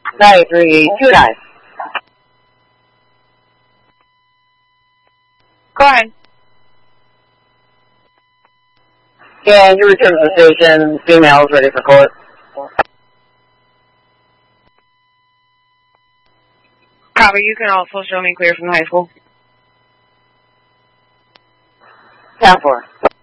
9329. Go ahead. Can you return to the station? Females ready for court. Copy, you can also show me clear from the high school. 10-4.